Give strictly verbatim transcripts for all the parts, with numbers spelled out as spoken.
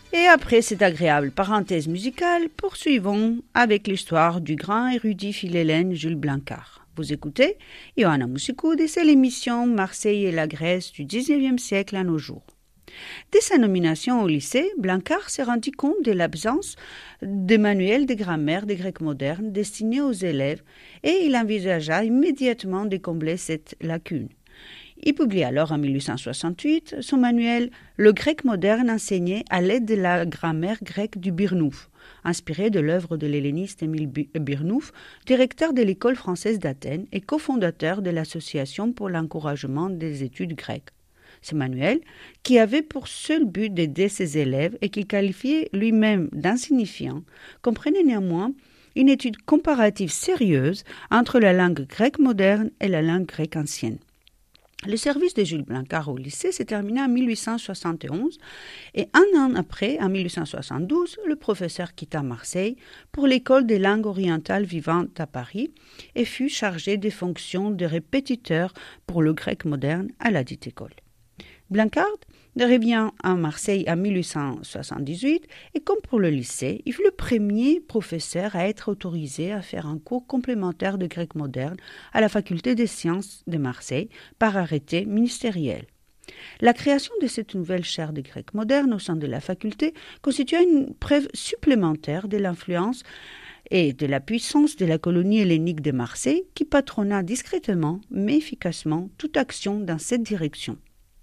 Et après cette agréable parenthèse musicale, poursuivons avec l'histoire du grand érudit philhellène Jules Blancard. Vous écoutez Ioana Moussikoudi et c'est l'émission Marseille et la Grèce du dix-neuvième siècle à nos jours. Dès sa nomination au lycée, Blancard s'est rendu compte de l'absence de manuels de grammaire de grec moderne destinés aux élèves et il envisagea immédiatement de combler cette lacune. Il publie alors en mille huit cent soixante-huit son manuel « Le grec moderne enseigné à l'aide de la grammaire grecque du Birnouf », inspiré de l'œuvre de l'helléniste Émile Birnouf, directeur de l'école française d'Athènes et cofondateur de l'Association pour l'encouragement des études grecques. Ce manuel, qui avait pour seul but d'aider ses élèves et qu'il qualifiait lui-même d'insignifiant, comprenait néanmoins une étude comparative sérieuse entre la langue grecque moderne et la langue grecque ancienne. Le service de Jules Blancard au lycée s'est terminé en mille huit cent soixante et onze et un an après, en mille huit cent soixante-douze, le professeur quitta Marseille pour l'école des langues orientales vivantes à Paris et fut chargé des fonctions de répétiteur pour le grec moderne à la dite école. Blancard revient à Marseille en mille huit cent soixante-dix-huit et comme pour le lycée, il fut le premier professeur à être autorisé à faire un cours complémentaire de grec moderne à la faculté des sciences de Marseille par arrêté ministériel. La création de cette nouvelle chaire de grec moderne au sein de la faculté constitua une preuve supplémentaire de l'influence et de la puissance de la colonie hellénique de Marseille qui patronna discrètement mais efficacement toute action dans cette direction.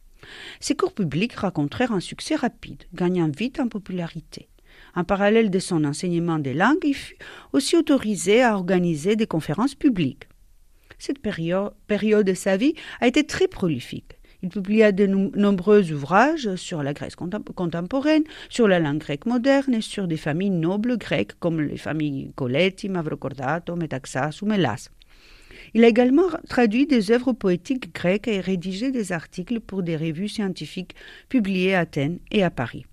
Ces cours publics rencontrèrent un succès rapide, gagnant vite en popularité. En parallèle de son enseignement des langues, il fut aussi autorisé à organiser des conférences publiques. Cette période, période de sa vie a été très prolifique. Il publia de no- nombreux ouvrages sur la Grèce contem- contemporaine, sur la langue grecque moderne et sur des familles nobles grecques comme les familles Colletti, Mavrocordato, Metaxas ou Mélas. Il a également traduit des œuvres poétiques grecques et rédigé des articles pour des revues scientifiques publiées à Athènes et à Paris.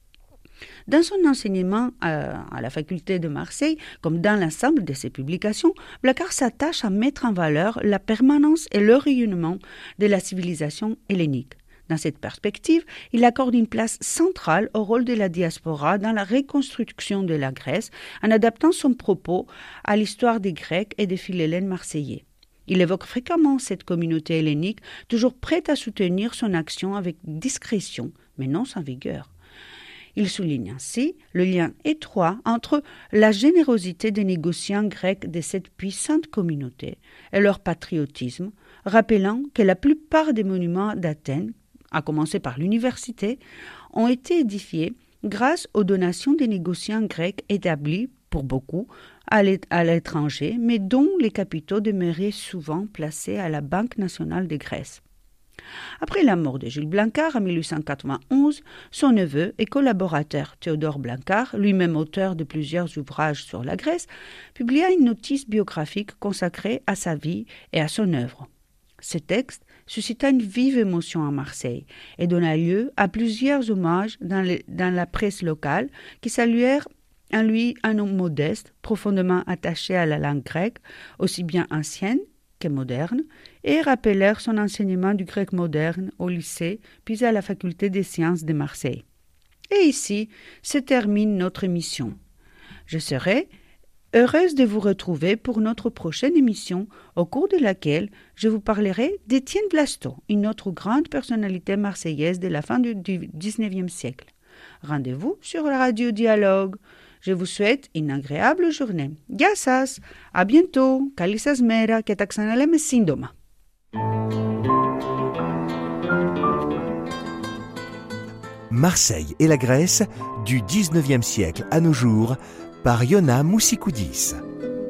Dans son enseignement à, à la faculté de Marseille, comme dans l'ensemble de ses publications, Blancard s'attache à mettre en valeur la permanence et le rayonnement de la civilisation hellénique. Dans cette perspective, il accorde une place centrale au rôle de la diaspora dans la reconstruction de la Grèce en adaptant son propos à l'histoire des Grecs et des Philhellènes marseillais. Il évoque fréquemment cette communauté hellénique, toujours prête à soutenir son action avec discrétion, mais non sans vigueur. Il souligne ainsi le lien étroit entre la générosité des négociants grecs de cette puissante communauté et leur patriotisme, rappelant que la plupart des monuments d'Athènes, à commencer par l'université, ont été édifiés grâce aux donations des négociants grecs établis, pour beaucoup, à l'étranger, mais dont les capitaux demeuraient souvent placés à la Banque nationale de Grèce. Après la mort de Jules Blancard en mille huit cent quatre-vingt-onze, son neveu et collaborateur Théodore Blancard, lui-même auteur de plusieurs ouvrages sur la Grèce, publia une notice biographique consacrée à sa vie et à son œuvre. Ce texte suscita une vive émotion à Marseille et donna lieu à plusieurs hommages dans, les, dans la presse locale qui saluèrent en lui un homme modeste, profondément attaché à la langue grecque, aussi bien ancienne que moderne, et rappelèrent son enseignement du grec moderne au lycée, puis à la faculté des sciences de Marseille. Et ici se termine notre émission. Je serai heureuse de vous retrouver pour notre prochaine émission, au cours de laquelle je vous parlerai d'Étienne Vlasto, une autre grande personnalité marseillaise de la fin du dix-neuvième siècle. Rendez-vous sur la radio Dialogue. Je vous souhaite une agréable journée. Γεια σας, à bientôt, καλή σας μέρα και τα ξαναλέμε σύντομα. Marseille et la Grèce, du dix-neuvième siècle à nos jours, par Ioana Moussikoudis.